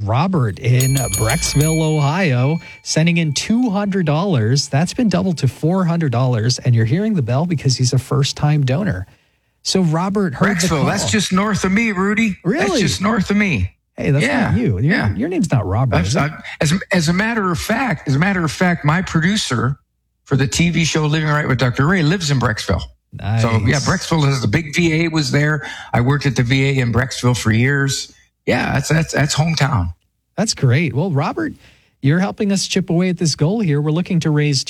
Robert in Brecksville, Ohio, sending in $200. That's been doubled to $400, and you're hearing the bell because he's a first-time donor. So Robert heard the call. Brecksville, that's just north of me, Rudy. Really? That's just north of me. Hey, that's not you. Your name's not Robert. Is it? As a matter of fact, my producer for the TV show Living Right with Dr. Ray lives in Brecksville. Nice. So yeah, Brecksville has the big VA was there. I worked at the VA in Brecksville for years. Yeah, that's hometown. That's great. Well, Robert, you're helping us chip away at this goal here. We're looking to raise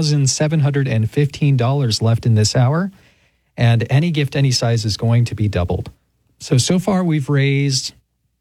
$2,715 left in this hour, and any gift, any size is going to be doubled. So far we've raised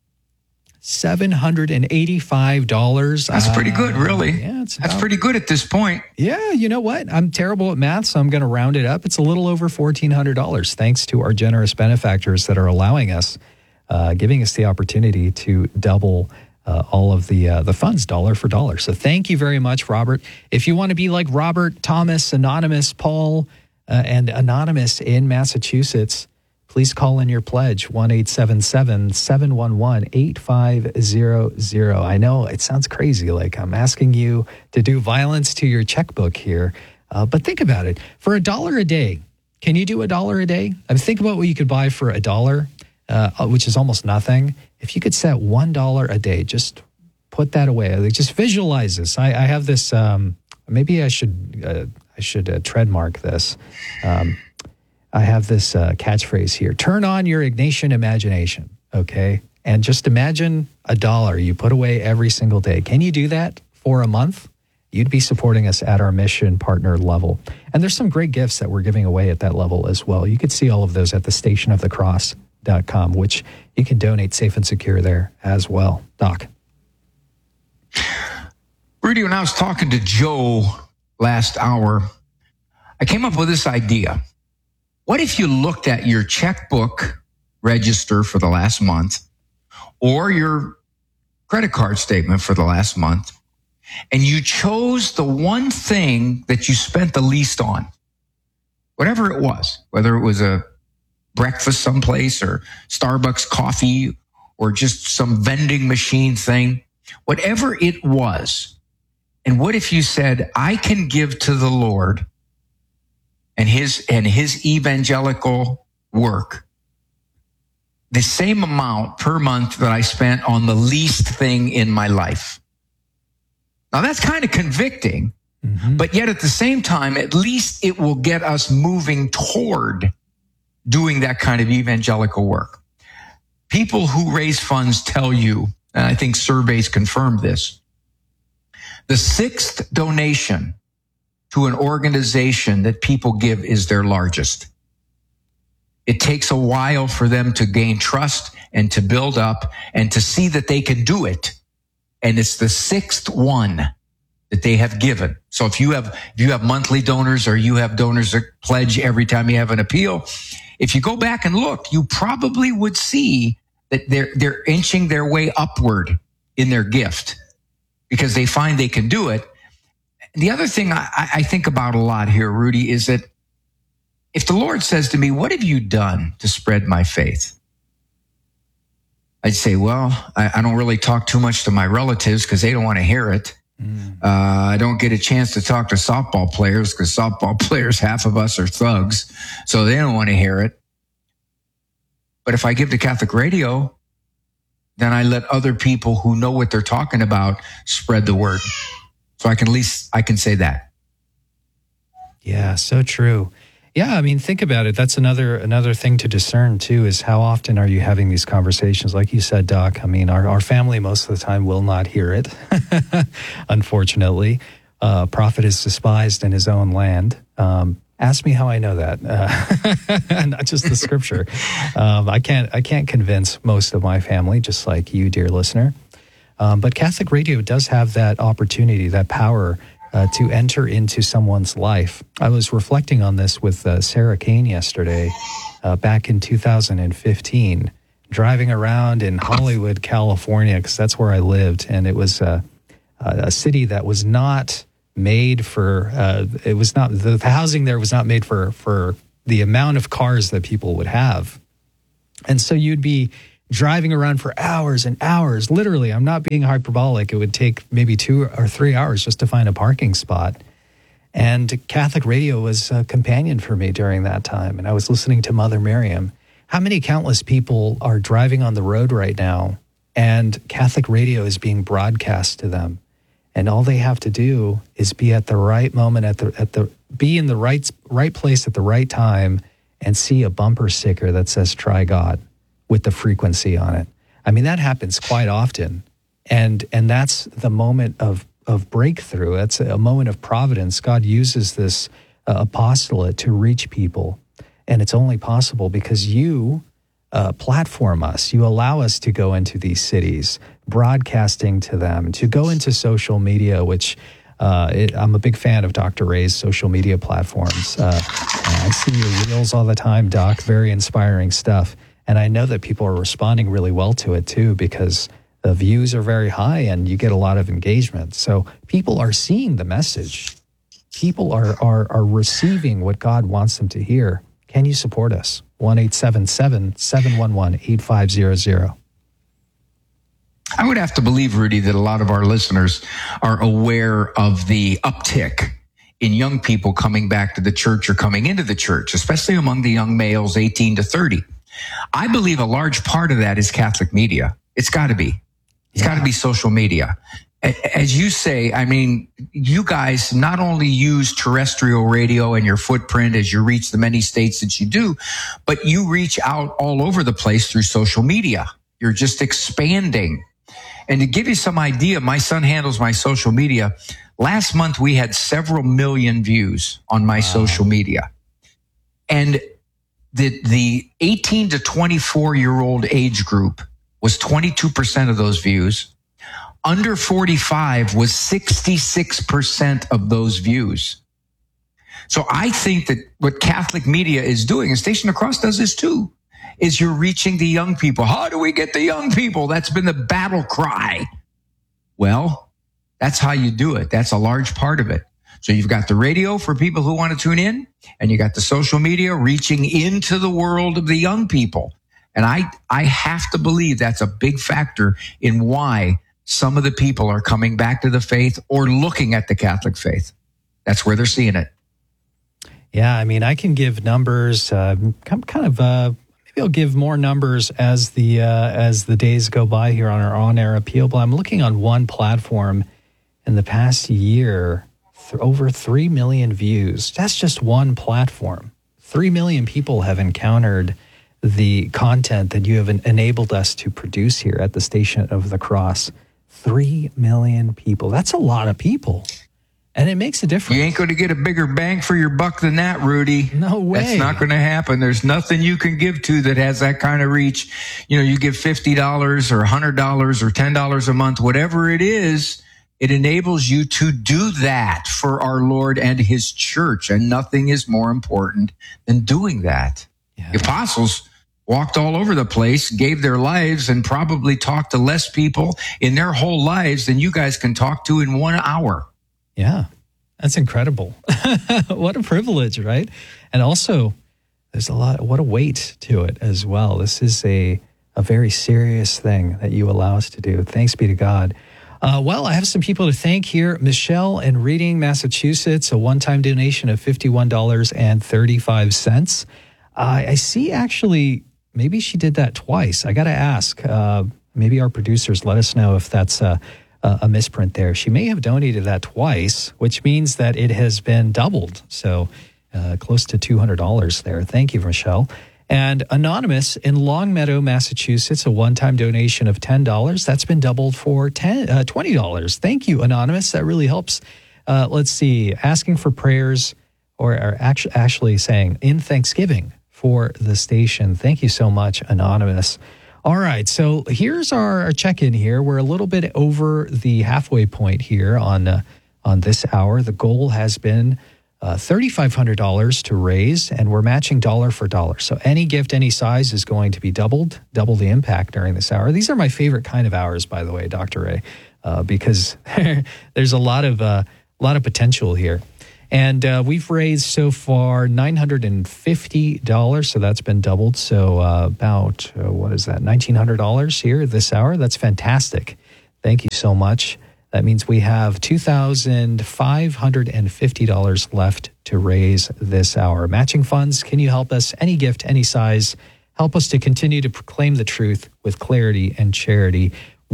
$785. That's pretty good, really. Yeah, that's pretty good at this point. Yeah, you know what? I'm terrible at math, so I'm going to round it up. It's a little over $1,400, thanks to our generous benefactors that are allowing us, giving us the opportunity to double all of the funds dollar for dollar. So thank you very much, Robert. If you want to be like Robert, Thomas, Anonymous, Paul, and Anonymous in Massachusetts, please call in your pledge, 1-877-711-8500. I know it sounds crazy, like I'm asking you to do violence to your checkbook here, but think about it. For $1 a day, can you do $1 a day? I mean, think about what you could buy for $1, which is almost nothing. If you could set $1 a day, just put that away. Like, just visualize this. I have this, maybe I should trademark this. I have this catchphrase here. Turn on your Ignatian imagination, okay? And just imagine $1 you put away every single day. Can you do that for a month? You'd be supporting us at our mission partner level. And there's some great gifts that we're giving away at that level as well. You could see all of those at thestationofthecross.com, which you can donate safe and secure there as well. Doc. Rudy, when I was talking to Joe last hour, I came up with this idea. What if you looked at your checkbook register for the last month or your credit card statement for the last month, and you chose the one thing that you spent the least on, whatever it was, whether it was a breakfast someplace or Starbucks coffee or just some vending machine thing, whatever it was. And what if you said, I can give to the Lord and his evangelical work the same amount per month that I spent on the least thing in my life? Now that's kind of convicting, but yet at the same time, at least it will get us moving toward doing that kind of evangelical work. People who raise funds tell you, and I think surveys confirm this, the sixth donation to an organization that people give is their largest. It takes a while for them to gain trust and to build up and to see that they can do it. And it's the sixth one that they have given. So if you have monthly donors or you have donors that pledge every time you have an appeal, if you go back and look, you probably would see that they're inching their way upward in their gift because they find they can do it. The other thing I think about a lot here, Rudy, is that if the Lord says to me, what have you done to spread my faith? I'd say, well, I don't really talk too much to my relatives because they don't want to hear it. I don't get a chance to talk to softball players because softball players, half of us are thugs, so they don't want to hear it. But if I give to Catholic Radio, then I let other people who know what they're talking about spread the word. So I can say that. Yeah, so true. Yeah, I mean, think about it. That's another thing to discern, too, is how often are you having these conversations? Like you said, Doc, I mean, our family most of the time will not hear it, unfortunately. Prophet is despised in his own land. Ask me how I know that, not just the scripture. I can't convince most of my family, just like you, dear listener. But Catholic Radio does have that opportunity, that power to enter into someone's life. I was reflecting on this with Sarah Kane yesterday, back in 2015, driving around in Hollywood, California, because that's where I lived. And it was a city that was not made for, the housing there was not made for the amount of cars that people would have. And so you'd be driving around for hours and hours. Literally, I'm not being hyperbolic. It would take maybe 2 or 3 hours just to find a parking spot. And Catholic radio was a companion for me during that time. And I was listening to Mother Miriam. How many countless people are driving on the road right now and Catholic radio is being broadcast to them? And all they have to do is be at the right moment, be in the right place at the right time and see a bumper sticker that says "Try God" with the frequency on it. I mean, that happens quite often. And that's the moment of breakthrough. That's a moment of providence. God uses this apostolate to reach people. And it's only possible because you platform us. You allow us to go into these cities, broadcasting to them, to go into social media, which I'm a big fan of Dr. Ray's social media platforms. I see your reels all the time, Doc. Very inspiring stuff. And I know that people are responding really well to it, too, because the views are very high and you get a lot of engagement. So people are seeing the message. People are receiving what God wants them to hear. Can you support us? 1-877-711-8500. I would have to believe, Rudy, that a lot of our listeners are aware of the uptick in young people coming back to the church or coming into the church, especially among the young males 18 to 30. I believe a large part of that is Catholic media. It's got to be. It's got to be social media. As you say, I mean, you guys not only use terrestrial radio and your footprint as you reach the many states that you do, but you reach out all over the place through social media. You're just expanding. And to give you some idea, my son handles my social media. Last month, we had several million views on my social media. And the 18 to 24-year-old age group was 22% of those views. Under 45 was 66% of those views. So I think that what Catholic media is doing, and Station Across does this too, is you're reaching the young people. How do we get the young people? That's been the battle cry. Well, that's how you do it. That's a large part of it. So you've got the radio for people who want to tune in, and you got the social media reaching into the world of the young people. And I have to believe that's a big factor in why some of the people are coming back to the faith or looking at the Catholic faith. That's where they're seeing it. Yeah, I mean, I can give numbers, maybe I'll give more numbers as the days go by here on our on-air appeal. But I'm looking on one platform in the past year, over 3 million views. That's just one platform. 3 million people have encountered the content that you have enabled us to produce here at the Station of the Cross. 3 million people. That's a lot of people. And it makes a difference. You ain't going to get a bigger bang for your buck than that, Rudy. No way. That's not going to happen. There's nothing you can give to that has that kind of reach. You know, you give $50 or $100 or $10 a month, whatever it is, it enables you to do that for our Lord and his church. And nothing is more important than doing that. Yeah. The apostles walked all over the place, gave their lives, and probably talked to less people in their whole lives than you guys can talk to in 1 hour. Yeah, that's incredible. What a privilege, right? And also, there's what a weight to it as well. This is a very serious thing that you allow us to do. Thanks be to God. Well, I have some people to thank here. Michelle in Reading, Massachusetts, a one-time donation of $51.35. I see actually, maybe she did that twice. I got to ask. Maybe our producers let us know if that's a misprint there. She may have donated that twice, which means that it has been doubled. So close to $200 there. Thank you, Michelle. And Anonymous in Longmeadow, Massachusetts, a one-time donation of $10. That's been doubled for $20. Thank you, Anonymous. That really helps. Let's see, asking for prayers or actually saying in Thanksgiving for the station. Thank you so much, Anonymous. All right, so here's our check-in here. We're a little bit over the halfway point here on this hour. The goal has been $3,500 to raise, and we're matching dollar for dollar. So any gift, any size is going to be double the impact during this hour. These are my favorite kind of hours, by the way, Dr. Ray, because there's a lot of potential here. And we've raised so far $950, so that's been doubled. So about, what is that, $1,900 here this hour. That's fantastic. Thank you so much. That means we have $2,550 left to raise this hour. Matching funds, can you help us? Any gift, any size. Help us to continue to proclaim the truth with clarity and charity.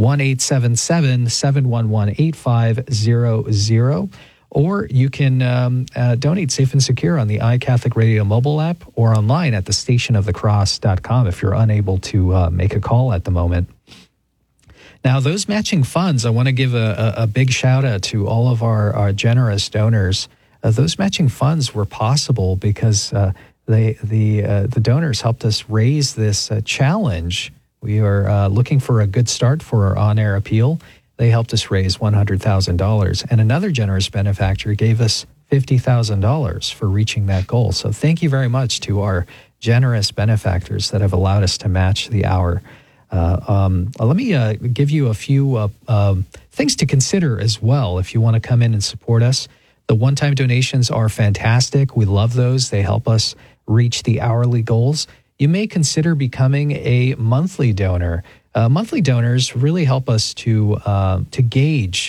1-877-711-8500. Or you can donate safe and secure on the iCatholic Radio mobile app or online at thestationofthecross.com if you're unable to make a call at the moment. Now, those matching funds, I want to give a big shout out to all of our generous donors. Those matching funds were possible because the donors helped us raise this challenge. We are looking for a good start for our on-air appeal. They helped us raise $100,000. And another generous benefactor gave us $50,000 for reaching that goal. So thank you very much to our generous benefactors that have allowed us to match the hour. Let me give you a few things to consider as well if you want to come in and support us. The one-time donations are fantastic. We love those. They help us reach the hourly goals. You may consider becoming a monthly donor. Monthly donors really help us to gauge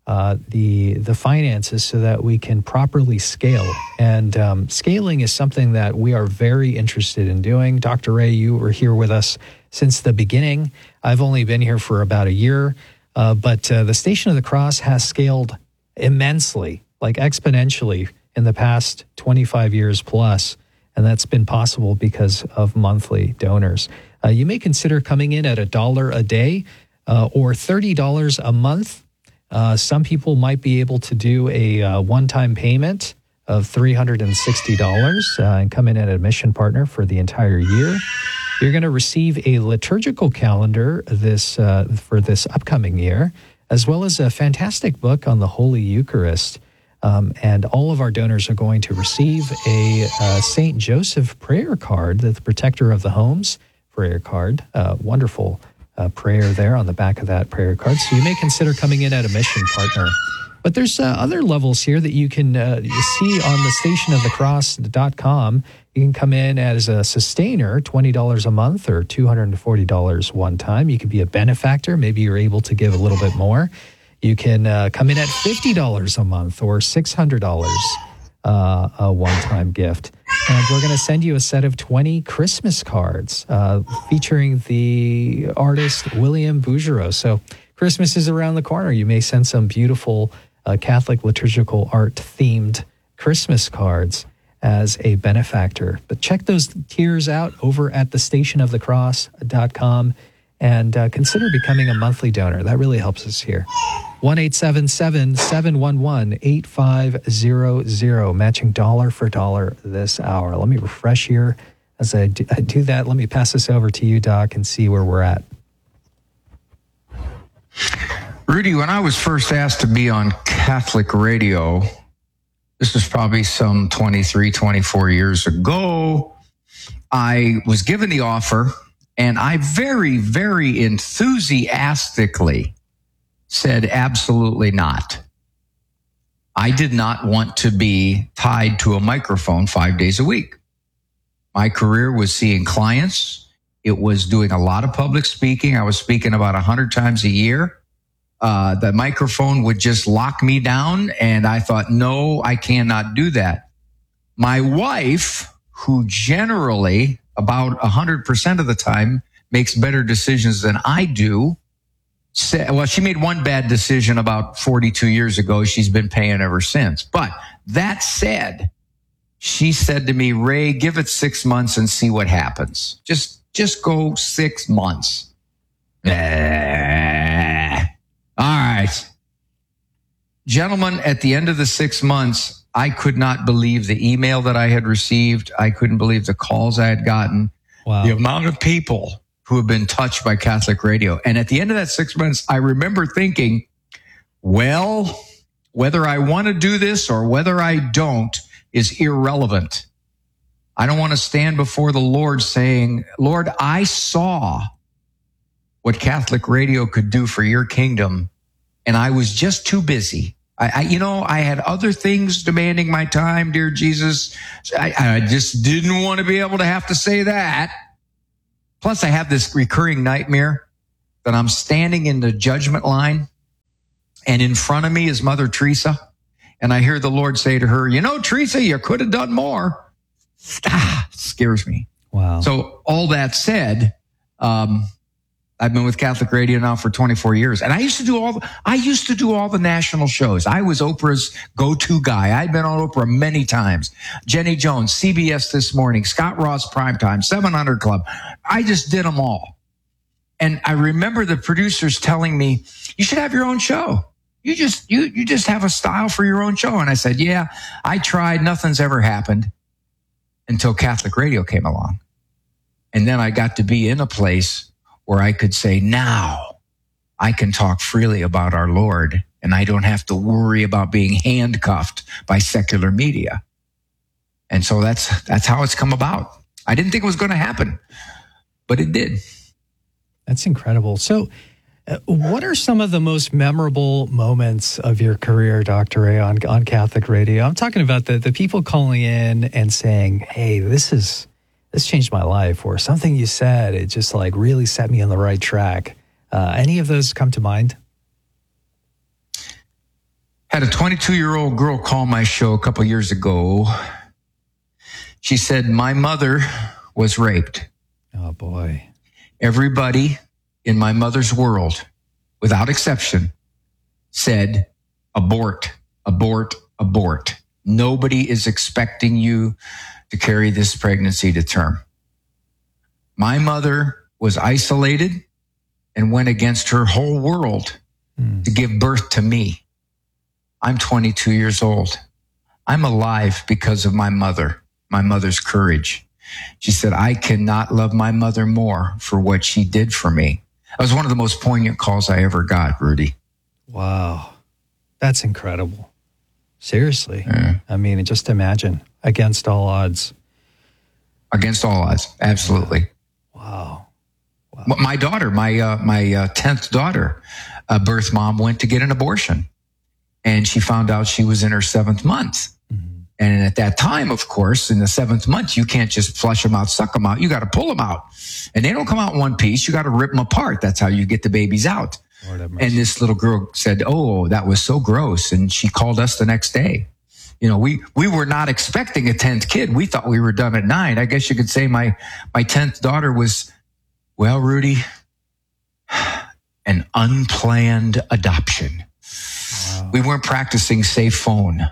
the finances so that we can properly scale. And scaling is something that we are very interested in doing. Dr. Ray, you were here with us since the beginning. I've only been here for about a year, but the Station of the Cross has scaled immensely, like exponentially in the past 25 years plus. And that's been possible because of monthly donors. You may consider coming in at $1 a day or $30 a month. Some people might be able to do a one-time payment of $360 and come in at a mission partner for the entire year. You're going to receive a liturgical calendar for this upcoming year, as well as a fantastic book on the Holy Eucharist. And all of our donors are going to receive a St. Joseph prayer card, the Protector of the Homes prayer card. Wonderful prayer there on the back of that prayer card. So you may consider coming in at a mission partner. But there's other levels here that you can see on the stationofthecross.com. You can come in as a sustainer, $20 a month or $240 one time. You could be a benefactor. Maybe you're able to give a little bit more. You can come in at $50 a month or $600 a one-time gift. And we're going to send you a set of 20 Christmas cards featuring the artist William Bouguereau. So Christmas is around the corner. You may send some beautiful Catholic liturgical art-themed Christmas cards as a benefactor. But check those tiers out over at thestationofthecross.com and consider becoming a monthly donor. That really helps us here. 1-877-711-8500, matching dollar for dollar this hour. Let me refresh here. As I do that, let me pass this over to you, Doc, and see where we're at. Rudy, when I was first asked to be on Catholic radio, this was probably some 23, 24 years ago, I was given the offer, and I very, very enthusiastically said absolutely not. I did not want to be tied to a microphone 5 days a week. My career was seeing clients. It was doing a lot of public speaking. I was speaking about 100 times a year. The microphone would just lock me down, and I thought, no, I cannot do that. My wife, who generally about 100% of the time makes better decisions than I do, well, she made one bad decision about 42 years ago. She's been paying ever since. But that said, she said to me, Ray, give it 6 months and see what happens. Just go 6 months. All right. Gentlemen, at the end of the 6 months, I could not believe the email that I had received. I couldn't believe the calls I had gotten. Wow. The amount of people who have been touched by Catholic radio. And at the end of that 6 months, I remember thinking, well, whether I want to do this or whether I don't is irrelevant. I don't want to stand before the Lord saying, Lord, I saw what Catholic radio could do for your kingdom, and I was just too busy I had other things demanding my time, dear Jesus. I just didn't want to be able to have to say that. Plus, I have this recurring nightmare that I'm standing in the judgment line, and in front of me is Mother Teresa. And I hear the Lord say to her, Teresa, you could have done more. Scares me. Wow. So all that said, I've been with Catholic Radio now for 24 years. And I used to do all the national shows. I was Oprah's go-to guy. I'd been on Oprah many times. Jenny Jones, CBS This Morning, Scott Ross Primetime, 700 Club. I just did them all. And I remember the producers telling me, you should have your own show. You just have a style for your own show. And I said, yeah, I tried. Nothing's ever happened until Catholic Radio came along. And then I got to be in a place where I could say, now I can talk freely about our Lord, and I don't have to worry about being handcuffed by secular media. And so that's how it's come about. I didn't think it was going to happen, but it did. That's incredible. So what are some of the most memorable moments of your career, Dr. Ray, on Catholic Radio? I'm talking about the people calling in and saying, hey, this changed my life, or something you said, it just like really set me on the right track. Any of those come to mind? Had a 22-year-old girl call my show a couple years ago. She said, my mother was raped. Oh, boy. Everybody in my mother's world, without exception, said, abort, abort, abort. Nobody is expecting you to carry this pregnancy to term. My mother was isolated and went against her whole world to give birth to me. I'm 22 years old. I'm alive because of my mother's courage. She said, I cannot love my mother more for what she did for me. That was one of the most poignant calls I ever got, Rudy. Wow. That's incredible. Seriously. I mean, just imagine, against all odds. Against all odds, absolutely. Wow. My daughter, my 10th daughter, birth mom, went to get an abortion. And she found out she was in her 7th month. Mm-hmm. And at that time, of course, in the 7th month, you can't just flush them out, suck them out. You got to pull them out. And they don't come out in one piece. You got to rip them apart. That's how you get the babies out. And this little girl said, oh, that was so gross. And she called us the next day. We were not expecting a 10th kid. We thought we were done at 9. I guess you could say my 10th daughter was, well, Rudy, an unplanned adoption. Wow. We weren't practicing safe phone,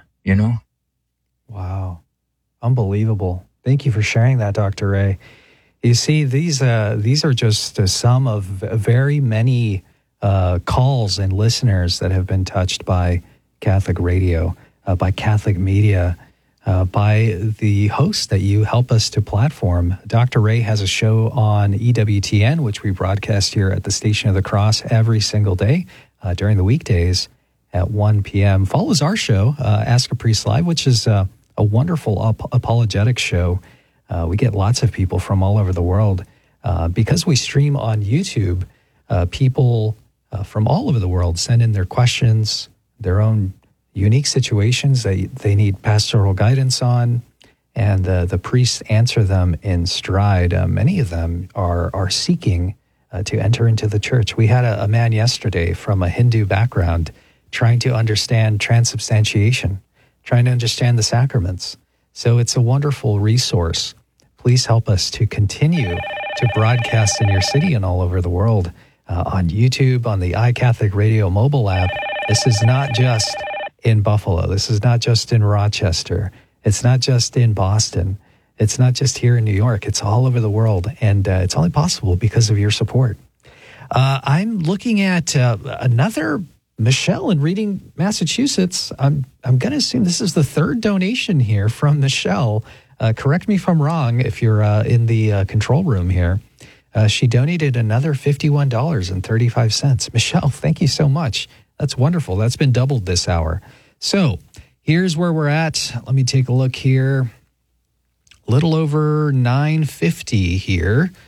Wow. Unbelievable. Thank you for sharing that, Dr. Ray. You see, these are just some of very many calls and listeners that have been touched by Catholic Radio, by Catholic media, by the hosts that you help us to platform. Dr. Ray has a show on EWTN, which we broadcast here at the Station of the Cross every single day during the weekdays at 1 p.m. Follows our show, Ask a Priest Live, which is a wonderful apologetic show. We get lots of people from all over the world. Because we stream on YouTube, people from all over the world send in their questions, their own unique situations that they need pastoral guidance on, and the priests answer them in stride. Many of them are seeking to enter into the church. We had a man yesterday from a Hindu background trying to understand transubstantiation, trying to understand the sacraments. So it's a wonderful resource. Please help us to continue to broadcast in your city and all over the world on YouTube, on the iCatholic Radio mobile app. This is not just in Buffalo. This is not just in Rochester. It's not just in Boston. It's not just here in New York. It's all over the world, and it's only possible because of your support. I'm looking at another Michelle in Reading, Massachusetts. I'm going to assume this is the third donation here from Michelle. Correct me if I'm wrong if you're in the control room here. She donated another $51.35. Michelle, thank you so much. That's wonderful. That's been doubled this hour. So here's where we're at. Let me take a look here. A little over 9:50 here.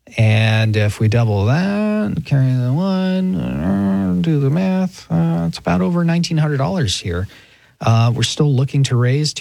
And if we double that, carry the one, do the math, it's about over $1,900 here. We're still looking to raise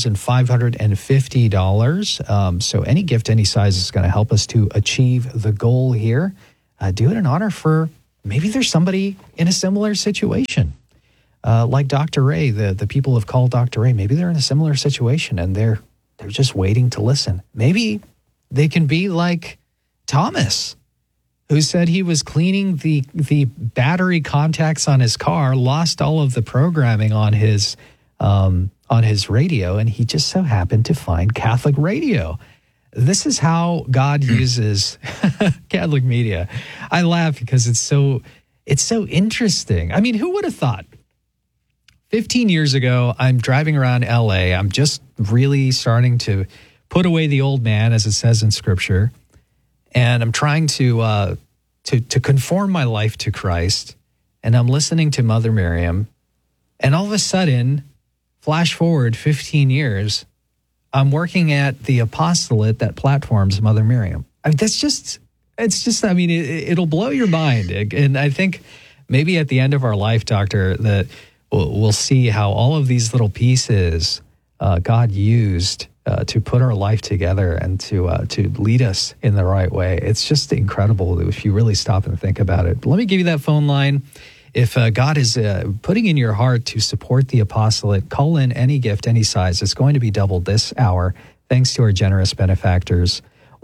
$2,550. So any gift, any size is going to help us to achieve the goal here. Do it in honor for maybe there's somebody in a similar situation. Like Dr. Ray, the people have called Dr. Ray. Maybe they're in a similar situation and they're just waiting to listen. Maybe they can be like Thomas, who said he was cleaning the battery contacts on his car, lost all of the programming on his radio, and he just so happened to find Catholic radio. This is how God uses Catholic media. I laugh because it's so interesting. I mean, who would have thought? 15 years ago, I'm driving around LA. I'm just really starting to put away the old man, as it says in Scripture, and I'm trying to conform my life to Christ. And I'm listening to Mother Miriam, and all of a sudden, flash forward 15 years, I'm working at the apostolate that platforms Mother Miriam. I mean, it'll blow your mind. And I think maybe at the end of our life, Doctor, that we'll see how all of these little pieces God used to put our life together and to lead us in the right way. It's just incredible if you really stop and think about it. But let me give you that phone line. If God is putting in your heart to support the apostolate, call in any gift, any size. It's going to be doubled this hour, thanks to our generous benefactors.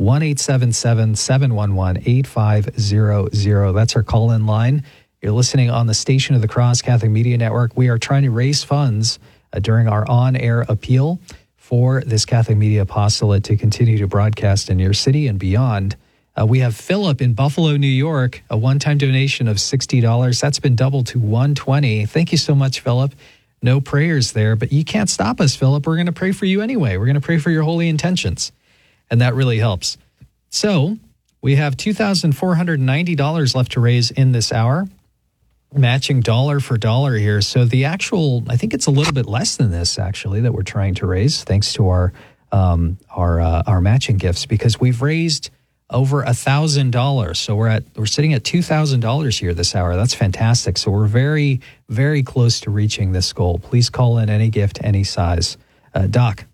1-877-711-8500. That's our call-in line. You're listening on the Station of the Cross Catholic Media Network. We are trying to raise funds during our on-air appeal for this Catholic Media Apostolate to continue to broadcast in your city and beyond. We have Philip in Buffalo, New York, a one-time donation of $60. That's been doubled to $120. Thank you so much, Philip. No prayers there, but you can't stop us, Philip. We're going to pray for you anyway. We're going to pray for your holy intentions, and that really helps. So we have $2,490 left to raise in this hour, matching dollar for dollar here. So the actual, I think it's a little bit less than this, actually, that we're trying to raise, thanks to our matching gifts, because we've raised over $1,000. So we're sitting at $2,000 here this hour. That's fantastic. So we're very, very close to reaching this goal. Please call in any gift, any size. Doc.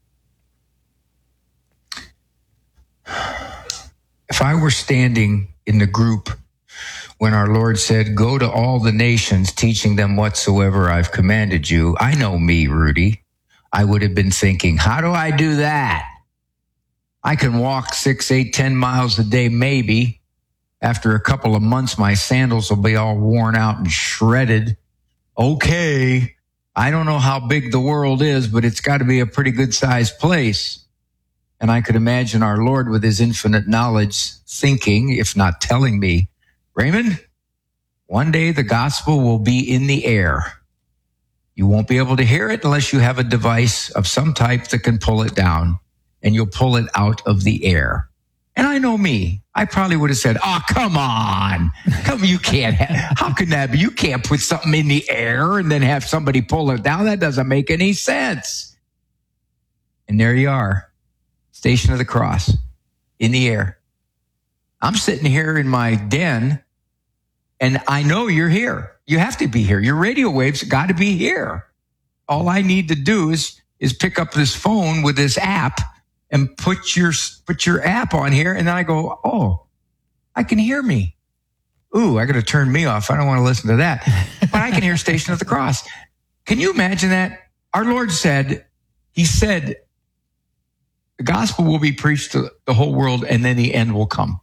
If I were standing in the group when our Lord said, "Go to all the nations, teaching them whatsoever I've commanded you," I know me, Rudy, I would have been thinking, how do I do that? I can walk 6, 8, 10 miles a day, maybe. After a couple of months, my sandals will be all worn out and shredded. Okay, I don't know how big the world is, but it's got to be a pretty good-sized place. And I could imagine our Lord, with his infinite knowledge, thinking, if not telling me, Raymond, one day the gospel will be in the air. You won't be able to hear it unless you have a device of some type that can pull it down. And you'll pull it out of the air. And I know me. I probably would have said, "Oh, come on. You can't how can that be? You can't put something in the air and then have somebody pull it down. That doesn't make any sense." And there you are, Station of the Cross, in the air. I'm sitting here in my den, and I know you're here. You have to be here. Your radio waves got to be here. All I need to do is pick up this phone with this app and put your app on here, and then I go, oh, I can hear me. Ooh, I got to turn me off. I don't want to listen to that. But I can hear Station of the Cross. Can you imagine that? Our Lord said, he said, the gospel will be preached to the whole world, and then the end will come.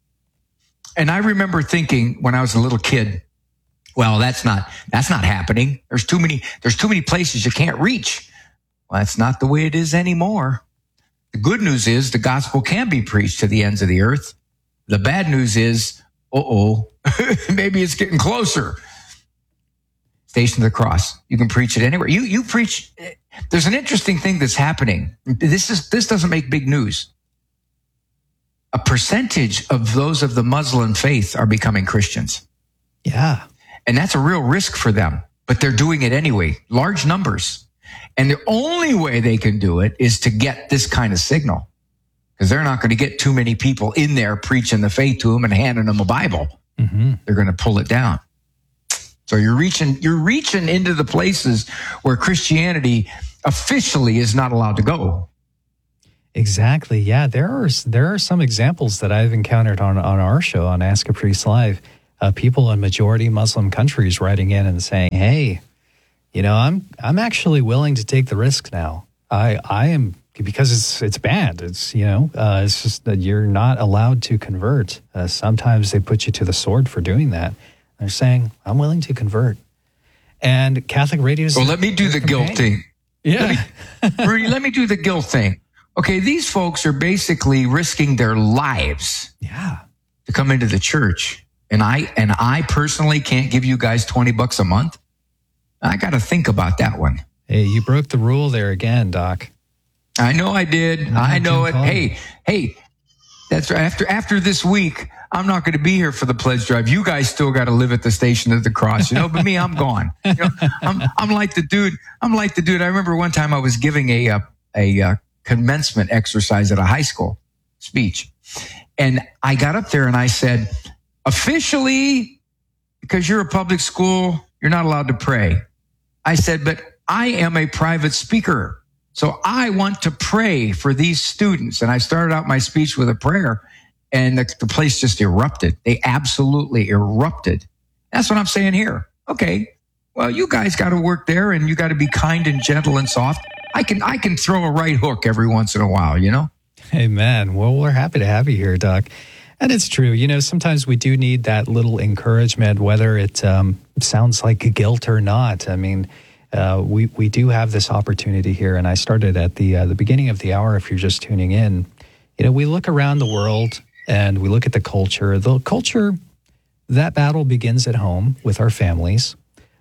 And I remember thinking when I was a little kid, well, that's not happening. There's too many places you can't reach. Well, that's not the way it is anymore. The good news is the gospel can be preached to the ends of the earth. The bad news is, maybe it's getting closer. Station of the Cross. You can preach it anywhere. You preach. There's an interesting thing that's happening. This doesn't make big news. A percentage of those of the Muslim faith are becoming Christians. Yeah. And that's a real risk for them, but they're doing it anyway. Large numbers. And the only way they can do it is to get this kind of signal. because they're not going to get too many people in there preaching the faith to them and handing them a Bible. Mm-hmm. They're going to pull it down. So you're reaching into the places where Christianity officially is not allowed to go. Exactly. Yeah, there are some examples that I've encountered on our show on Ask a Priest Live. People in majority Muslim countries writing in and saying, "Hey, I'm actually willing to take the risk now. I am, because it's bad. It's it's just that you're not allowed to convert. Sometimes they put you to the sword for doing that. They're saying, I'm willing to convert." And Catholic Radio. Well, let me do the guilt thing. Yeah, Rudy, let me do the guilt thing. Okay, these folks are basically risking their lives to come into the church. And I personally can't give you guys $20 a month. I got to think about that one. Hey, you broke the rule there again, Doc. I know I did. I know it. Hey, that's right. After this week, I'm not going to be here for the pledge drive. You guys still got to live at the Station of the Cross, but me, I'm gone. I'm like the dude. I remember one time I was giving a commencement exercise at a high school speech. And I got up there and I said, officially, because you're a public school, you're not allowed to pray. I said, but I am a private speaker. So I want to pray for these students. And I started out my speech with a prayer, and the place just erupted. They absolutely erupted. That's what I'm saying here. Okay, well, you guys got to work there, and you got to be kind and gentle and soft. I can throw a right hook every once in a while, Amen. Well, we're happy to have you here, Doc. And it's true. Sometimes we do need that little encouragement, whether it sounds like guilt or not. I mean, we do have this opportunity here, and I started at the beginning of the hour. If you're just tuning in, we look around the world and we look at the culture. The culture, that battle begins at home with our families.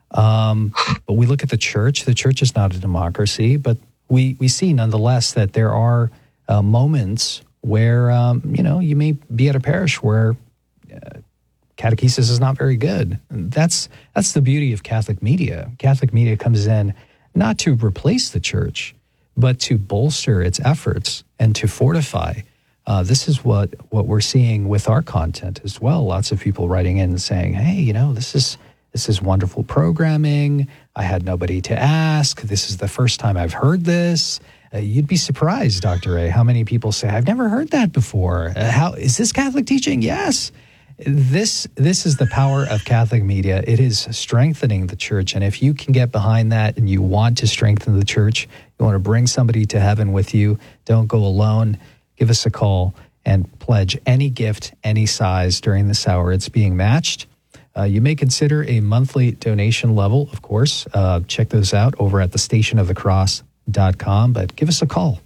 But we look at the church. The church is not a democracy, but we see nonetheless that there are moments where you may be at a parish where catechesis is not very good. That's the beauty of Catholic media. Catholic media comes in not to replace the church, but to bolster its efforts and to fortify. This is what we're seeing with our content as well. Lots of people writing in and saying, "Hey, this is wonderful programming. I had nobody to ask. This is the first time I've heard this." You'd be surprised, Dr. A, how many people say, "I've never heard that before. How is this Catholic teaching?" Yes. This is the power of Catholic media. It is strengthening the church. And if you can get behind that and you want to strengthen the church, you want to bring somebody to heaven with you, don't go alone. Give us a call and pledge any gift, any size during this hour. It's being matched. You may consider a monthly donation level, of course. Check those out over at thestationofthecross.com. But give us a call,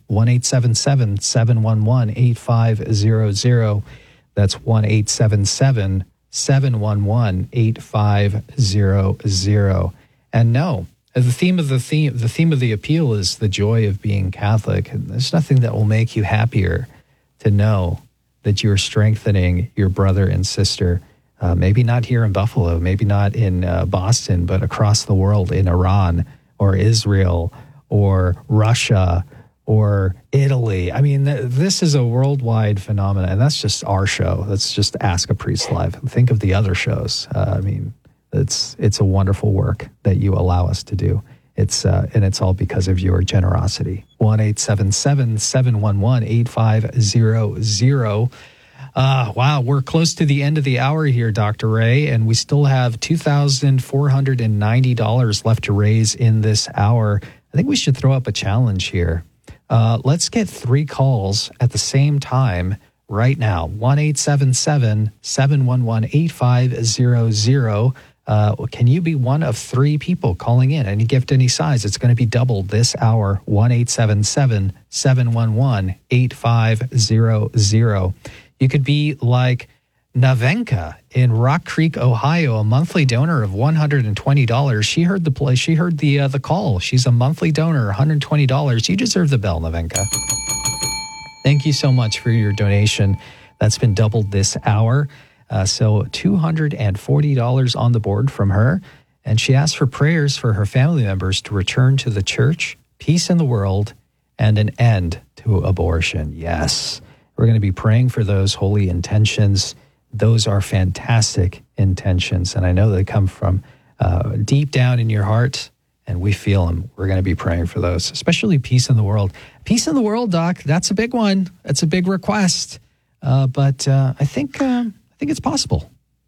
1-877-711-8500. That's 1-877-711-8500. And no, the theme of the appeal is the joy of being Catholic. There's nothing that will make you happier to know that you're strengthening your brother and sister. Maybe not here in Buffalo, maybe not in Boston, but across the world, in Iran or Israel or Russia or Italy. I mean, this is a worldwide phenomenon, and that's just our show. That's just Ask a Priest Live. Think of the other shows. It's a wonderful work that you allow us to do. And it's all because of your generosity. 1-877-711-8500. Wow, we're close to the end of the hour here, Dr. Ray, and we still have $2,490 left to raise in this hour. I think we should throw up a challenge here. Let's get 3 calls at the same time right now. 1-877-711-8500. Can you be one of 3 people calling in? Any gift, any size. It's going to be doubled this hour. 1-877-711-8500. You could be like Navenka in Rock Creek, Ohio, a monthly donor of $120. She heard the play. She heard the call. She's a monthly donor, $120. You deserve the bell, Navenka. Thank you so much for your donation. That's been doubled this hour. So $240 on the board from her. And she asked for prayers for her family members to return to the church, peace in the world, and an end to abortion. Yes. We're going to be praying for those holy intentions. Those are fantastic intentions, and I know they come from deep down in your heart, and we feel them. We're going to be praying for those, especially peace in the world. Peace in the world, Doc, that's a big one. That's a big request, but I think it's possible.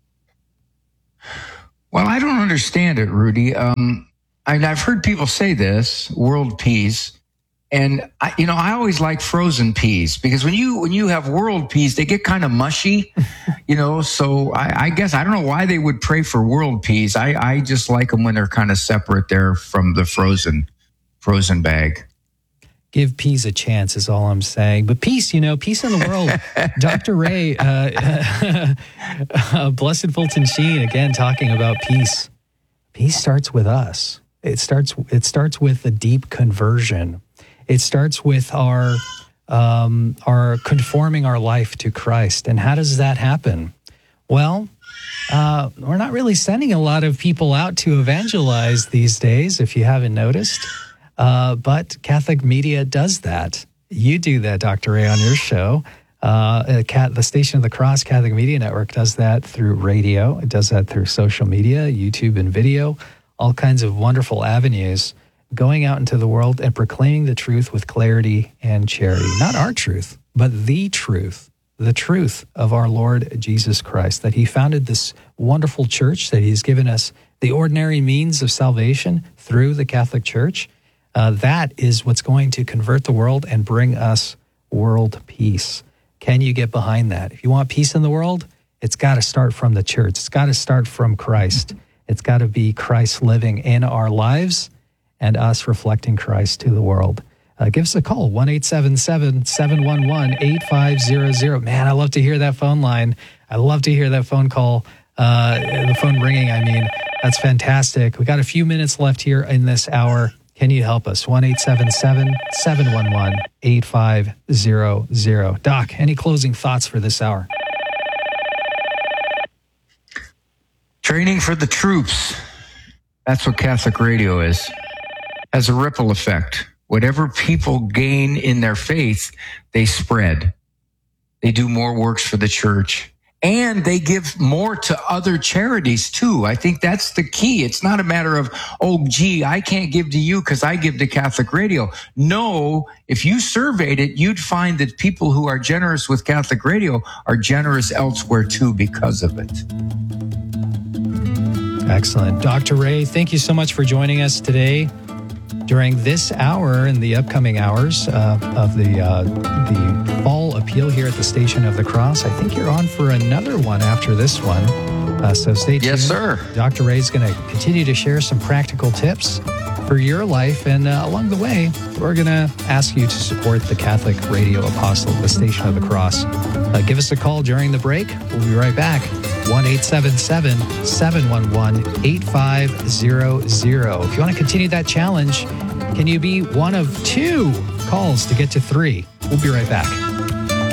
Well, I don't understand it, Rudy. I've heard people say this, world peace. And I always like frozen peas, because when you have world peas, they get kind of mushy, so I guess I don't know why they would pray for world peas. I just like them when they're kind of separate there from the frozen bag. Give peace a chance is all I'm saying. But peace, peace in the world. Dr. Ray, Blessed Fulton Sheen, again, talking about peace. Peace starts with us. It starts with a deep conversion. It starts with our conforming our life to Christ. And how does that happen? Well, we're not really sending a lot of people out to evangelize these days, if you haven't noticed. But Catholic media does that. You do that, Dr. Ray, on your show. The Station of the Cross Catholic Media Network does that through radio. It does that through social media, YouTube and video, all kinds of wonderful avenues, going out into the world and proclaiming the truth with clarity and charity. Not our truth, but the truth of our Lord Jesus Christ, that he founded this wonderful church, that he's given us the ordinary means of salvation through the Catholic Church. That is what's going to convert the world and bring us world peace. Can you get behind that? If you want peace in the world, it's got to start from the church. It's got to start from Christ. It's got to be Christ living in our lives and us reflecting Christ to the world. Give us a call, 1-877-711-8500. Man, I love to hear that phone line. I love to hear that phone call, the phone ringing, I mean. That's fantastic. We got a few minutes left here in this hour. Can you help us? 1-877-711-8500. Doc, any closing thoughts for this hour? Training for the troops. That's what Catholic radio is. Has a ripple effect. Whatever people gain in their faith, they spread. They do more works for the church. And they give more to other charities, too. I think that's the key. It's not a matter of, I can't give to you because I give to Catholic radio. No, if you surveyed it, you'd find that people who are generous with Catholic radio are generous elsewhere, too, because of it. Excellent. Dr. Ray, thank you so much for joining us today. During this hour and the upcoming hours of the fall appeal here at the Station of the Cross, I think you're on for another one after this one. So stay tuned. Yes, sir. Dr. Ray's going to continue to share some practical tips for your life. And along the way, we're going to ask you to support the Catholic Radio Apostle, the Station of the Cross. Give us a call during the break. We'll be right back. 1-877-711-8500. If you want to continue that challenge, can you be one of 2 calls to get to 3? We'll be right back.